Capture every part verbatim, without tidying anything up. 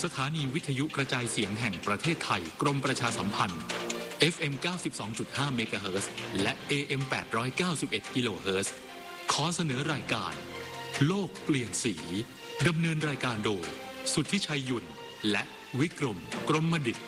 สถานีวิทยุกระจายเสียงแห่งประเทศไทยกรมประชาสัมพันธ์ เอฟ เอ็ม เก้าสิบสองจุดห้า เมกะเฮิรตซ์และ เอ เอ็ม แปดร้อยเก้าสิบเอ็ด กิโลเฮิรตซ์ขอเสนอรายการโลกเปลี่ยนสีดำเนินรายการโดยสุทธิชัยหยุ่นและวิกรมกรมดิษฐ์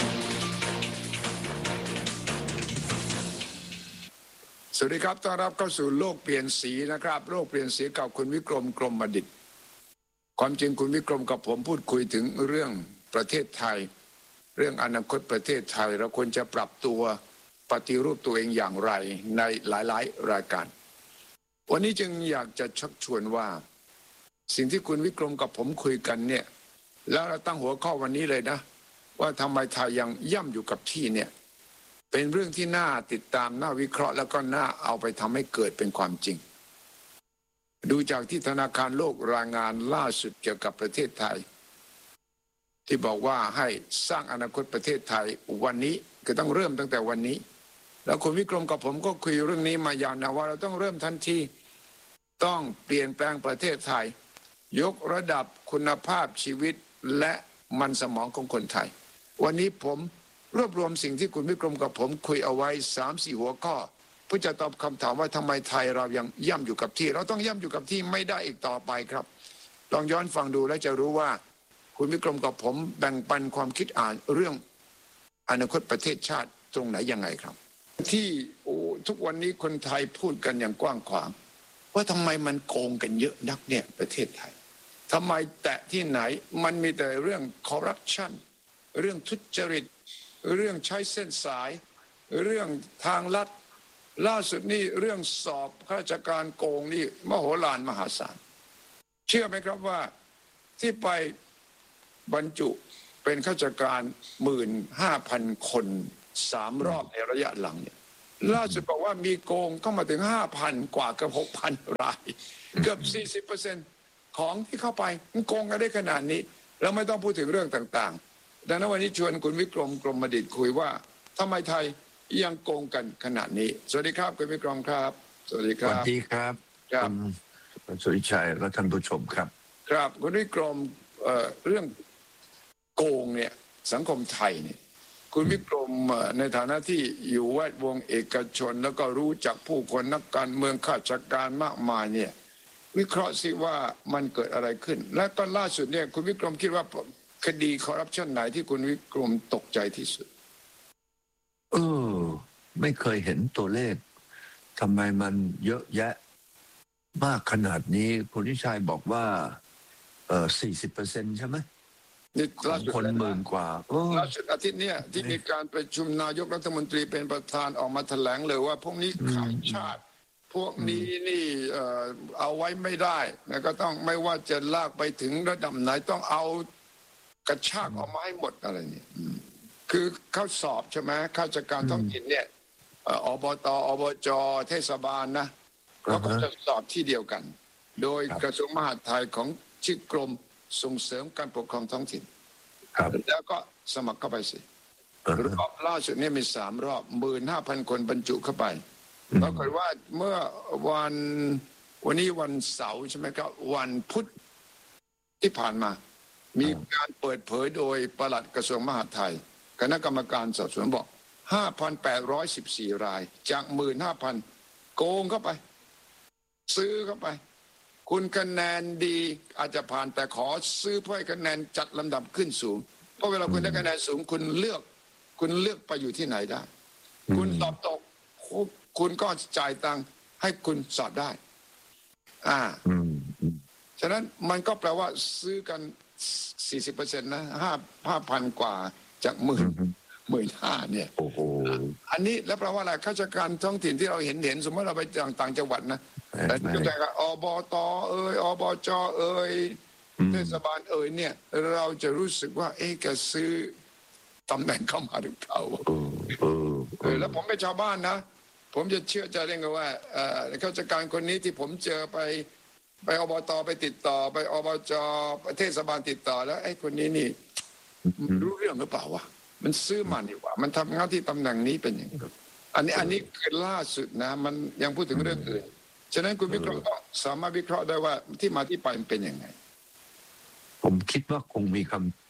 สวัสดีครับต้อนรับเข้าสู่โลกเปลี่ยนสีนะครับโลกเปลี่ยนสีกับคุณวิกรมกรมดิษฐ์ความจริงคุณวิกรมกับผมพูดคุยถึงเรื่องประเทศไทยเรื่องอนาคตประเทศไทยเราควรจะปรับตัวปฏิรูปตัวเองอย่างไรในหลายๆรายการวันนี้จึงอยากจะชักชวนว่าสิ่งที่คุณวิกรมกับผมคุยกันเนี่ยแล้วเราตั้งหัวข้อวันนี้เลยนะว่าทำไมไทยยังย่ำอยู่กับที่เนี่ยเป็นเรื่องที่น่าติดตามน่าวิเคราะห์แล้วก็น่าเอาไปทำให้เกิดเป็นความจริงดูจากที่ธนาคารโลกรายงานล่าสุดเกี่ยวกับประเทศไทยที่บอกว่าให้สร้างอนาคตประเทศไทยวันนี้ก็ต้องเริ่มตั้งแต่วันนี้แล้วคุณวิกรมกับผมก็คุยเรื่องนี้มายาวนานว่าเราต้องเริ่มทันทีต้องเปลี่ยนแปลงประเทศไทยยกระดับคุณภาพชีวิตและมันสมองของคนไทยวันนี้ผมรวบรวมสิ่งที่คุณวิกรมกับผมคุยเอาไว้ สามสี่ หัวข้อเพื่อจะตอบคำถามว่าทำไมไทยเรายังย่ำอยู่กับที่เราต้องย่ำอยู่กับที่ไม่ได้อีกต่อไปครับลองย้อนฟังดูแล้วจะรู้ว่าคุณวิกรมกับผมแบ่งปันความคิดอ่านเรื่องอนาคตประเทศชาติตรงไหนยังไงครับที่ทุกวันนี้คนไทยพูดกันอย่างกว้างขวางว่าทำไมมันโกงกันเยอะนักเนี่ยประเทศไทยทำไมแตะที่ไหนมันมีแต่เรื่องคอร์รัปชันเรื่องทุจริตเรื่องใช้เส้นสายเรื่องทางลัดล่าสุดนี่เรื่องสอบข้าราชการโกงนี่มโหฬารมหาศาลเชื่อไหมครับว่าที่ไปบรรจุเป็นข้าราชการหมื่นห้าพันคนสามรอบในระยะหลังเนี่ยล่าสุดบอกว่ามีโกงเข้ามาถึงห้าพันกว่ากับหกพันรายเกือบสี่สิบเปอร์เซ็นต์ของที่เข้าไปมันโกงกันได้ขนาดนี้แล้วไม่ต้องพูดถึงเรื่องต่างๆดังนั้นวันนี้ชวนคุณวิกรมกรมดิษฐ์คุยว่าทำไมไทยยังโกงกันขนาดนี้สวัสดีครับคุณวิกรมครับสวัสดีครับสวัสดีครับครับคุณสุริชัยและท่านผู้ชมครับครับคุณวิกรมเอ่อเรื่องโกงเนี่ยสังคมไทยเนี่ยคุณวิกรมในฐานะที่อยู่แวดวงเอกชนแล้วก็รู้จักผู้คนนักการเมืองข้าราชการมากมายเนี่ยวิเคราะห์สิว่ามันเกิดอะไรขึ้นและตอนล่าสุดเนี่ยคุณวิกรมคิดว่าคดีคอร์รัปชันไหนที่คุณวิกรมตกใจที่สุดเออไม่เคยเห็นตัวเลขทำไมมันเยอะแยะมากขนาดนี้คุณวิชัยบอกว่าเออสี่สิบเปอร์เซ็นต์ใช่ไหมนี่ล่าสุดคนหมื่นกว่าล่าสุดอาทิตย์นี้ที่มีการประชุมนายกรัฐมนตรีเป็นประธานออกมาแถลงเลยว่าพวกนี้ขายชาติพวกนี้นี่เอ่อเอาไว้ไม่ได้นะก็ต้องไม่ว่าจะลากไปถึงระดับไหนต้องเอากระชากออกมาให้หมดอะไรนี่คือเขาสอบใช่ไหมข้าราชการท้องถิ่นเนี่ยอบตอบจเทศบาลนะเขาก็จะสอบที่เดียวกันโดยกระทรวงมหาดไทยของชื่อกรมส่งเสริมการปกครองท้องถิ่นแล้วก็สมัครเข้าไปสิรอบล่าสุดนี่มีสามรอบหมื่นห้าพันคนบรรจุเข้าไปปรากฏว่าเมื่อวันวันนี้วันเสาร์ใช่ไหมครับวันพุธที่ผ่านมามีการเปิดเผยโดยปลัดกระทรวงมหาดไทยคณะกรรมการสอบสวนบอก ห้าพันแปดร้อยสิบสี่ รายจาก หนึ่งหมื่นห้าพัน โกงเข้าไปซื้อเข้าไปคุณคะแนนดีอาจจะผ่านแต่ขอซื้อเพื่อให้คะแนนจัดลำดับขึ้นสูงเพราะเวลาคุณได้คะแนนสูงคุณเลือกคุณเลือกไปอยู่ที่ไหนได้คุณสอบตกคุณก็จ่ายตังค์ให้คุณสอบได้อ่าฉะนั้นมันก็แปลว่าซื้อกัน สี่สิบเปอร์เซ็นต์ นะห้า ห้าพันกว่าจากหมื่นหมื่นห้าเนี่ยโอ้โหอันนี้แล้วแปลว่าอะไรข้าราชการท้องถิ่นที่เราเห็นเห็นสมมติเราไปต่างต่างจังหวัดนะแต่ก็แต่อบตเอ่ยอบจเอ่ยเทศบาลเอ่ยเนี่ยเราจะรู้สึกว่าเอ๊ะแกซื้อตำแหน่งเข้ามาหรือเปล่าเออแล้วผมเป็นชาวบ้านนะผมจะเชื่อใจได้ไงว่าข้าราชการคนนี้ที่ผมเจอไปไปอบตไปติดต่อไปอบจเทศบาลติดต่อแล้วไอ้คนนี้นี่รู้เรื่องหรือเปล่าวะมันซื้อมันดีกว่ามันทำงานที่ตำแหน่งนี้เป็นอย่างนี้อันนี้อันนี้คือล่าสุดนะมันยังพูดถึงเรื่องอื่นฉะนั้นคุณวิเคราะห์ต้องสามารถวิเคราะห์ได้ว่าที่มาที่ไปมันเป็นยังไงผมคิดว่าคงมีค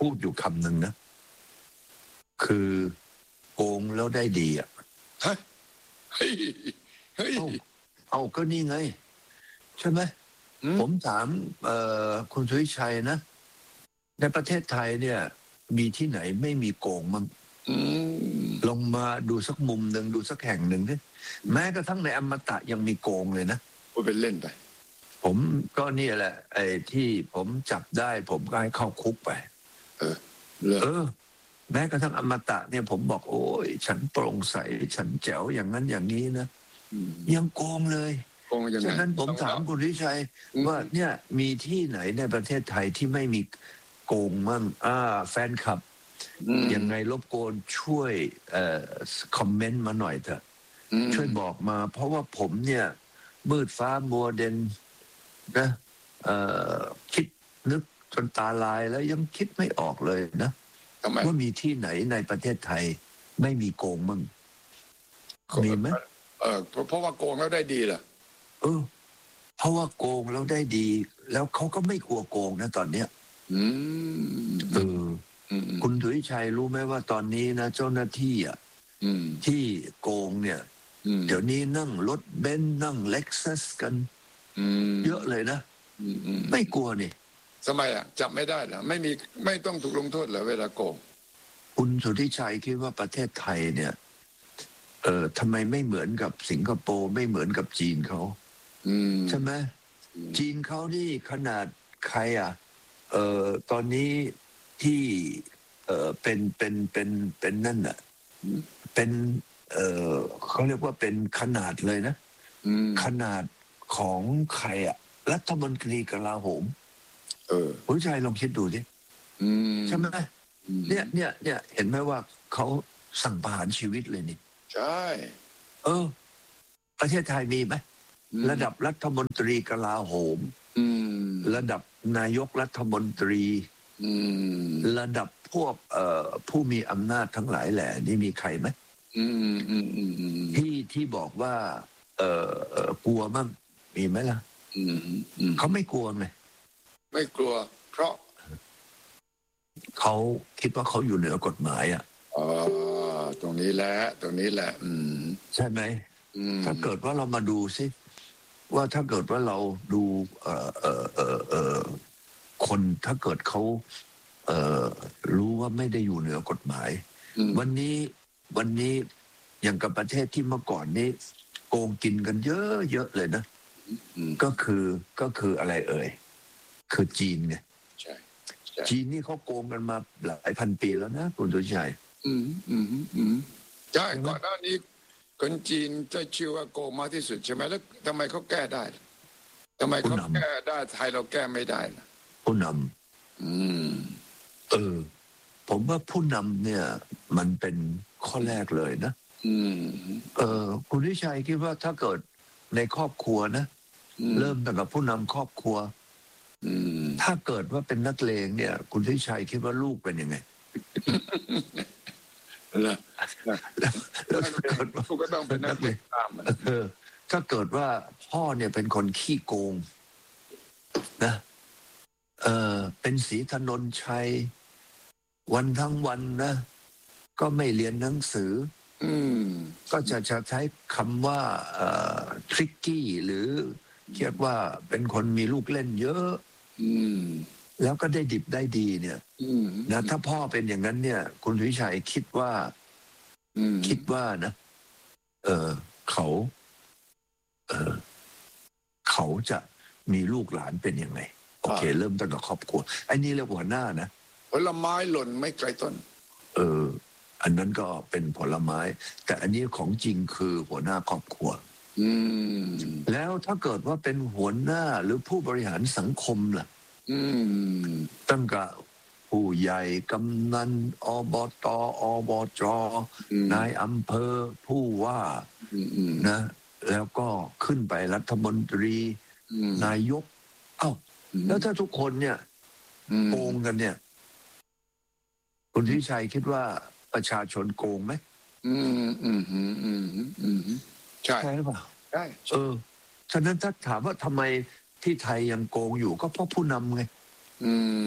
พูดอยู่คำหนึ่งนะคือโกงแล้วได้ดีอ่ะฮะเฮ้ยเฮ้ยเอาเอาก็นี่ไงใช่ไหมอืมผมถามเอ่อคุณสุวิชัยนะ ในประเทศไทยเนี่ย มีที่ไหนไม่มีโกงมั้งอืมลงมาดูสักมุมหนึ่งดูสักแห่งหนึ่งดิแม้กระทั่งในอมตะยังมีโกงเลยนะพูดเป็นเล่นไปผมก็นี่แหละ ไอ้ที่ผมจับได้ ผมก็ให้เข้าคุกไปเออเลิกเออ แม้กระทั่งอมตะเนี่ยผมบอกโอ้ยฉันโปร่งใสฉันแจ๋วอย่างนั้นอย่างนี้นะมยังโกงเลยโกงยังไงฉะนั้นผมถามคุณวิชัยอืมว่าเนี่ยมีที่ไหนในประเทศไทยที่ไม่มีโกงมั่งอ่าแฟนคลับอืมยังไงรบกวนช่วยเอ่อคอมเมนต์มาหน่อยเถอะอืมช่วยบอกมา เพราะว่าผมเนี่ยมืดฟ้ามัวเด่นนะเอ่อคิดนึกจนตาลายแล้วยังคิดไม่ออกเลยนะทำไมว่ามีที่ไหนในประเทศไทยไม่มีโกงมั่งมีไหมเออเพราะเพราะว่าโกงแล้วได้ดีเหรอเออ เพราะว่าโกงแล้วได้ดี แล้วเขาก็ไม่กลัวโกงนะตอนเนี้ยอืมเอออืมคุณถุยชัยรู้ไหมว่าตอนนี้นะเจ้าหน้าที่อ่ะอืมที่โกงเนี่ยอืมเดี๋ยวนี้นั่งรถเบนซ์นั่งเล็กซัสกันอืมเยอะเลยนะอืมอืมไม่กลัวนี่ทำไมอ่ะจับไม่ได้เหรอไม่มีไม่ต้องถูกลงโทษเหรอเวลาโกงคุณสุทธิชัยคิดว่าประเทศไทยเนี่ย เออทำไมไม่เหมือนกับสิงคโปร์ไม่เหมือนกับจีนเขาอืมใช่ไหมอืมจีนเขานี่ขนาดใครอ่ะ เออตอนนี้ที่ เออเป็นเป็นเป็นเป็นนั่นอ่ะ เป็น เออเขาเรียกว่าเป็นขนาดเลยนะอืมขนาดของใครอ่ะ รัฐมนตรีกลาโหมเออคุณชัยลองคิดดูดิอืมใช่ไหมอืมเนี่ยเนี่ยเนี่ยเห็นไหมว่าเขาสั่งประหารชีวิตเลยนี่ใช่เออ ประเทศไทยมีไหมอืมระดับรัฐมนตรีกลาโหมอืมระดับนายกรัฐมนตรีอืมระดับพวกเอ่อผู้มีอำนาจทั้งหลายแหล่นี่มีใครไหมอืมอืมอืมอืมที่ที่บอกว่า เอ่อเอ่อกลัวมั่งมีไหมล่ะอืมอืมเขาไม่กลัวไงไม่กลัว เพราะเขาคิดว่าเขาอยู่เหนือกฎหมายอ่ะอ๋อตรงนี้แหละตรงนี้แหละ อืมใช่ไหมอืมถ้าเกิดว่าเรามาดูซิว่าถ้าเกิดว่าเราดู เอ่อเอ่อเอ่อเอ่อคนถ้าเกิดเขาเอ่อรู้ว่าไม่ได้อยู่เหนือกฎหมายอืมวันนี้วันนี้อย่างกับประเทศที่เมื่อก่อนนี้โกงกินกันเยอะเยอะเลยนะอืมก็คือก็คืออะไรเอ่ยคือจีนไงใช่ใช่จีนนี่เขาโกงกันมาหลายพันปีแล้วนะคุณตุชัยอืมอืมอืมใช่ก่อนหน้านี้คนจีนจะชื่อว่าโกงมากที่สุดใช่ไหมแล้วทำไมเขาแก้ได้ทำไมเขาแก้ได้ไทยเราแก้ไม่ได้ล่ะผู้นอืมำเออ ผมว่าผู้นำเนี่ย มันเป็นข้อแรกเลยนะอืมเออคุณวิชัยคิดว่าถ้าเกิดในครอบครัวนะอืมเริ่มตั้งแต่ผู้นำครอบครัวอืมถ้าเกิดว่าเป็นนักเลงเนี่ย คุณวิชัยคิดว่าลูกเป็นยังไงแล้วแล้วแล้วถ้าเกิดว่าลูกก็ต้องเป็นนักเลงตามมันเออถ้าเกิดว่าพ่อเนี่ยเป็นคนขี้โกงนะ เออเป็นศรีถนนชัย วันทั้งวันนะ ก็ไม่เรียนหนังสืออืมก็จะจะใช้คำว่าทริกกี้หรือเรียกว่าเป็นคนมีลูกเล่นเยอะอืมแล้วก็ได้ดิบได้ดีเนี่ยอืมนะถ้าพ่อเป็นอย่างนั้นเนี่ย คุณวิชัยคิดว่าอืมคิดว่านะ เออเขา เออเขาจะมีลูกหลานเป็นยังไง โอเค เริ่มตั้งแต่ครอบครัวไอ้นี่เรียกหัวหน้านะผลไม้หล่นไม่ไกลต้นเออ อันนั้นก็เป็นผลไม้ แต่อันนี้ของจริงคือหัวหน้าครอบครัวอืมแล้วถ้าเกิดว่าเป็นหัวหน้าหรือผู้บริหารสังคมล่ะอืมตั้งแต่ผู้ใหญ่กำนันอบตอบจอืมนายอำเภอผู้ว่าอืมอืมนะ แล้วก็ขึ้นไปรัฐมนตรีอืมนายก เอ้า แล้วถ้าทุกคนเนี่ยอืมโกงกันเนี่ย คุณทิชัยคิดว่าประชาชนโกงไหมอืมอืมอืมอืมอืมใช่ใช่หรือเปล่าใช่เออ ฉะนั้นถ้าถามว่าทำไมที่ไทยยังโกงอยู่ก็เพราะผู้นำไงอืม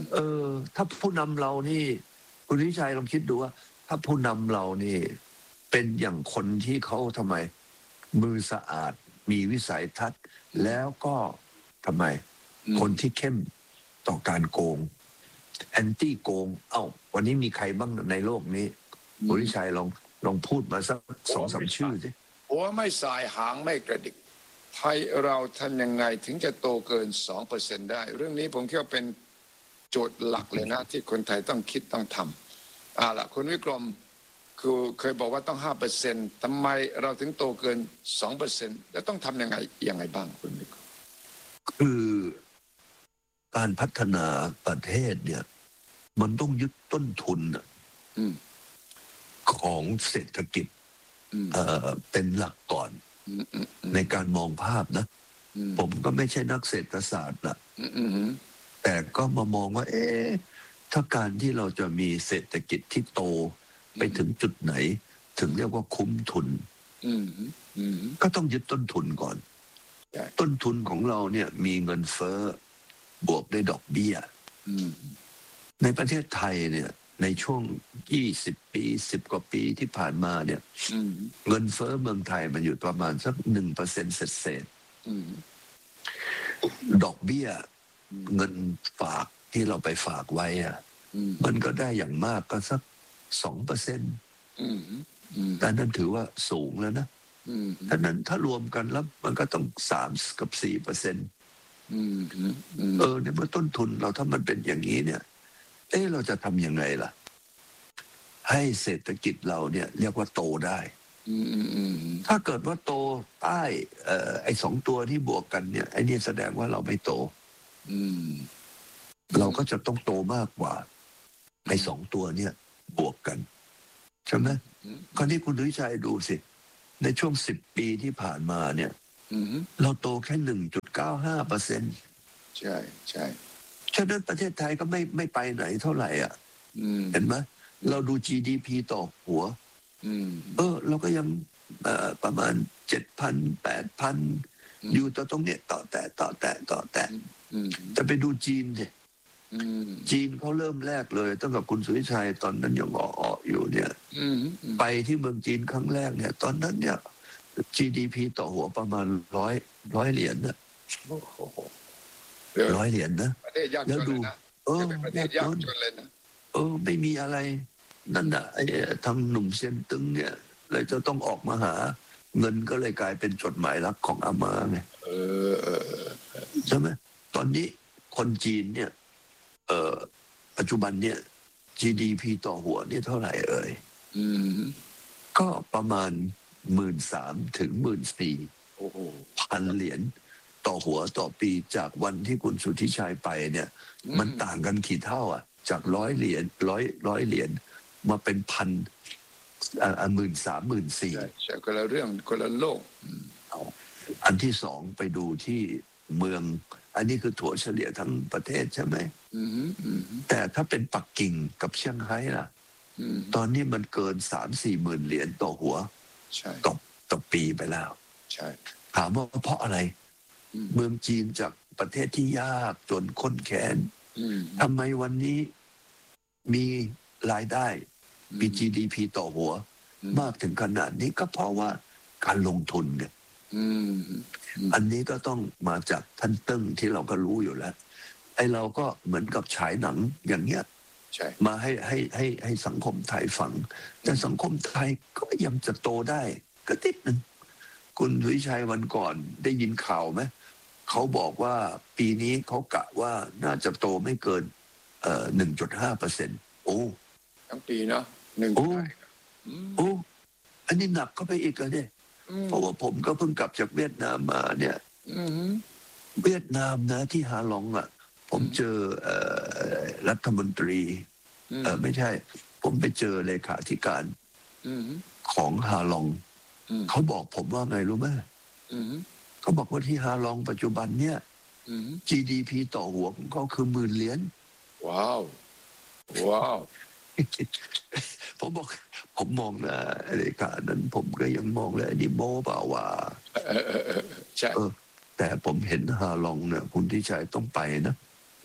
เออ ถ้าผู้นำเรานี่คุณวิชัยลองคิดดูว่า ถ้าผู้นำเรานี่ เป็นอย่างคนที่เขาทำไม มือสะอาดมีวิสัยทัศน์ แล้วก็ทำไม คนที่เข้มต่อการโกงแอนตี้โกง เอ้า วันนี้มีใครบ้างในโลกนี้คุณวิชัยลองลองพูดมาสักสองสามชื่อสิหัวไม่สายหางไม่กระดิกไทยเราทำยังไงถึงจะโตเกิน สองเปอร์เซ็นต์ ได้ เรื่องนี้ผมคิดว่าเป็นโจทย์หลักเลยนะ ที่คนไทยต้องคิดต้องทำอ่าล่ะคุณวิกรมคือเคยบอกว่าต้อง ห้าเปอร์เซ็นต์ ทำไมเราถึงโตเกิน สองเปอร์เซ็นต์ แล้วต้องทำยังไงยังไงบ้างคุณวิกรมคือการพัฒนาประเทศเนี่ย มันต้องยึดต้นทุนน่ะอืมของเศรษฐกิจอืมเอ่อเป็นหลักก่อนอืมอืมอืมในการมองภาพนะอืมผมก็ไม่ใช่นักเศรษฐศาสตร์นะอืมอืมอืมแต่ก็มามองว่า เอ๊ะถ้าการที่เราจะมีเศรษฐกิจที่โตไปถึงจุดไหน ถึงเรียกว่าคุ้มทุนอืมอืมก็ต้องยึดต้นทุนก่อนใช่ต้นทุนของเราเนี่ยมีเงินเฟ้อบวกด้วยดอกเบี้ยอืมในประเทศไทยเนี่ย ในช่วงยี่สิบปีสิบกว่าปีที่ผ่านมาเนี่ยอืมเงินเฟ้อเมืองไทยมันอยู่ประมาณสักหนึ่งเปอร์เซ็นต์เศษอืมๆดอกเบี้ย เงินฝากที่เราไปฝากไว้อะอืมมันก็ได้อย่างมากก็สักสองเปอร์เซ็นต์อืมอืมแต่นั่นถือว่าสูงแล้วนะอืมถ้านั้นถ้ารวมกันแล้วมันก็ต้องสามกับสี่เปอร์เซ็นต์อืมอืมอืมเออในเมื่อต้นทุนเราถ้ามันเป็นอย่างนี้เนี่ย เอ๊ะเราจะทำยังไงล่ะ ให้เศรษฐกิจเราเนี่ย เรียกว่าโตได้อืมอืมอืมถ้าเกิดว่าโตใต้เอ่อไอ้สองตัวที่บวกกันเนี่ยไอ้นี่แสดงว่าเราไม่โตอืมเราก็จะต้องโตมากกว่าไอ้สองตัวเนี่ย บวกกันใช่ไหมคราวนี้คุณดุยชัยดูสิ ในช่วงสิบปีที่ผ่านมาเนี่ยอืมเราโตแค่หนึ่งจุดเก้าห้าเปอร์เซ็นต์ใช่ใช่ฉะนั้นประเทศไทยก็ไม่ไม่ไปไหนเท่าไหร่อ่ะอืมเห็นไหมเราดู จี ดี พี ต่อหัวอืมเออ เราก็ยังเอ่อประมาณเจ็ดพันแปดพันอยู่ต่อตรงเนี้ยต่อแต่ต่อแต่ต่อแต่อืมจะไปดูจีนสิอืมจีนเขาเริ่มแรกเลยตั้งแต่คุณสุวิชัยตอนนั้นยังอ่อๆอยู่เนี่ยอืมไปที่เมืองจีนครั้งแรกเนี่ย ตอนนั้นเนี่ย จี ดี พี ต่อหัวประมาณร้อยร้อยเหรียญนะโอ้โหเดี๋ยวร้อยเหรียญนะประเทศยากจนเลยนะเออเป็นประเทศยากจนเลยนะเออ ไม่มีอะไร นั่นน่ะไอ้ทางหนุ่มเซียนตึงเนี่ย เลยจะต้องออกมาหา เงินก็เลยกลายเป็นจดหมายรักของอาม่าไงเออเออเออใช่ไหมตอนนี้คนจีนเนี่ย เอ่อปัจจุบันเนี่ย จี ดี พี ต่อหัวนี่เท่าไหร่เอ่ยอืมก็ประมาณหมื่นสามถึงหมื่นสี่โอ้โหพันเหรียญต่อหัวต่อปีจากวันที่คุณสุทธิชัยไปเนี่ย มันต่างกันกี่เท่าอ่ะ จากร้อยเหรียญร้อยร้อยเหรียญมาเป็นพันอ่าหมื่นสามหมื่นสี่ใช่ใช่คนละเรื่องคนละโลกอันที่สองไปดูที่เมือง อันนี้คือถั่วเฉลี่ยทั้งประเทศใช่ไหมอืมอืมแต่ถ้าเป็นปักกิ่งกับเชียงไฮ้ล่ะอืมตอนนี้มันเกินสามสี่หมื่นเหรียญต่อหัวใช่ต่อต่อปีไปแล้วใช่ถามว่าเพราะอะไรอืมเมืองจีนจากประเทศที่ยากจนข้นแค้นอืมทำไมวันนี้มีรายได้ มี จี ดี พี ต่อหัว มากถึงขนาดนี้ก็เพราะว่าการลงทุนเนี่ยอืมอันนี้ก็ต้องมาจากท่านตึ้งที่เราก็รู้อยู่แล้ว ไอ้เราก็เหมือนกับฉายหนังอย่างเงี้ยใช่มาให้ให้ให้ให้สังคมไทยฟัง แต่สังคมไทยก็ยังจะโตได้ ก็ติดหนึ่งคุณวิชัยวันก่อนได้ยินข่าวไหมเขาบอกว่าปีนี้เขากะว่าน่าจะโตไม่เกินเอ่อหนึ่งจุดห้าเปอร์เซ็นต์โอ้ทั้งปีเนาะหนึ่งโอ้อืมโอ้อันนี้หนักเข้าไปอีกแล้วเนี่ยอืมเพราะว่าผมก็เพิ่งกลับจากเวียดนามมาเนี่ยอืมเวียดนามนะที่ฮาลองอ่ะ ผมเจอเอ่อรัฐมนตรีอืมเออไม่ใช่ ผมไปเจอเลขาธิการอืมของฮาลองอืมเขาบอกผมว่าไงรู้ไหมอืมเขาบอกว่าที่ฮาลองปัจจุบันเนี่ยอืมจี ดี พี ต่อหัวของเขาคือหมื่นเหรียญว้าวว้าวผมบอก ผมมองนะเลขานั้น ผมก็ยังมองเลยอันนี้โม้เปล่าว่าเออเออเออใช่เออ แต่ผมเห็นฮาลองเนี่ยคุณที่ชัยต้องไปนะ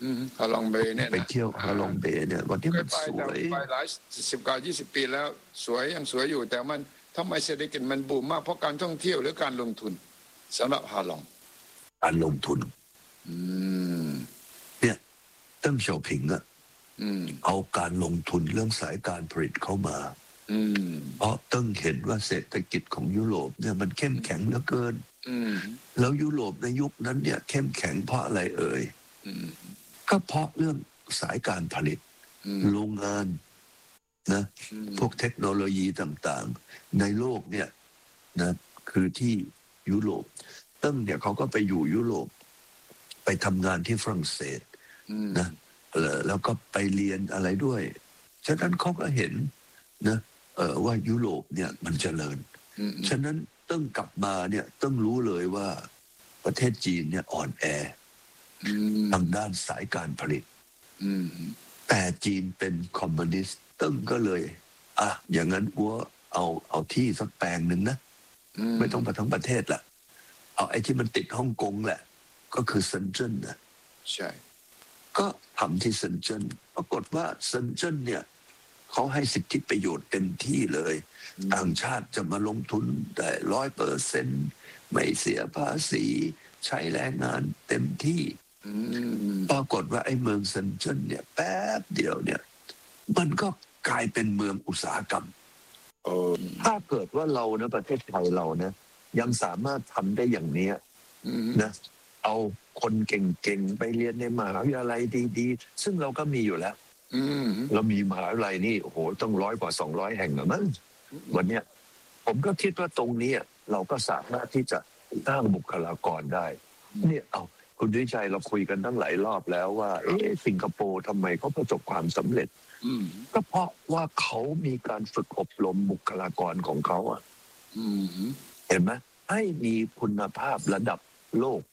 อืมฮาลองเบย์เนี่ยไปนะเที่ยวฮาลองเบย์เนี่ยวันที่เคมัยนไปสแต่วยไปหลายสิบกว่ายี่สิบปีแล้วสวยยังสวยอยู่แต่มันทำไมเศรษฐกิจมันบูมมากเพราะการท่องเที่ยวหรือการลงทุนสำหรับฮาลองการลงทุนอืมเนี่ยเติ้งเสี่ยวผิงอะอืมเอาการลงทุนเรื่องสายการผลิตเข้ามาอืมเพราะเติ้งเห็นว่าเศรษฐกิจของยุโรปเนี่ยมันเข้มแข็งเหลือเกินอืมแล้วยุโรปในยุคนั้นเนี่ยเข้มแข็งเพราะอะไรเอ่ยอืมก็เพราะเรื่องสายการผลิตอืมโรงงานนะพวกเทคโนโลยีต่างๆ ในโลกเนี่ยนะคือที่ยุโรปเติ้งเนี่ยเขาก็ไปอยู่ยุโรปไปทำงานที่ฝรั่งเศสอืมนะเอ่อแล้วก็ไปเรียนอะไรด้วย ฉะนั้นเขาก็เห็นนะเอ่อว่ายุโรปเนี่ยมันเจริญอืมฉะนั้นต้องกลับมาเนี่ยต้องรู้เลยว่าประเทศจีนเนี่ยอ่อนแออืมทางด้านสายการผลิตอืมแต่จีนเป็นคอมมิวนิสต์ตึ้งก็เลยอ่ะอย่างนั้นอัวเอาเอาที่สักแปลงหนึ่งนะอืมไม่ต้องไปทั้งประเทศละเอาไอ้ที่มันติดฮ่องกงแหละ ก็คือเซินเจิ้นนะใช่ก็ทำที่เซินเจิ้นปรากฏว่าเซินเจิ้นเนี่ยเขาให้สิทธิประโยชน์เต็มที่เลย ต่างชาติจะมาลงทุนได้ร้อยเปอร์เซ็นต์ไม่เสียภาษีใช้แรงงานเต็มที่อืมปรากฏว่าไอ้เมืองเซินเจิ้นเนี่ยแป๊บเดียวเนี่ยมันก็กลายเป็นเมืองอุตสาหกรรมโอ้ถ้าเกิดว่าเรานะประเทศไทยเรานะยังสามารถทำได้อย่างเนี้ยอืมนะเอาคนเก่งๆไปเรียนในมหาวิทยาลัยดีๆ ซึ่งเราก็มีอยู่แล้วอืมเรามีมหาวิทยาลัยนี่โอ้โหต้องร้อยกว่าสองร้อยแห่งละมั้งวันเนี้ยผมก็คิดว่าตรงนี้เราก็สามารถที่จะสร้างบุคลากรได้ เนี่ยเอาคุณวิชัยเราคุยกันตั้งหลายรอบแล้วว่าเอ๊ะสิงคโปร์ทำไมเขาประสบความสำเร็จอืมก็เพราะว่าเขามีการฝึกอบรมบุคลากรของเขาอะอืมเห็นไหมให้มีคุณภาพระดับโลก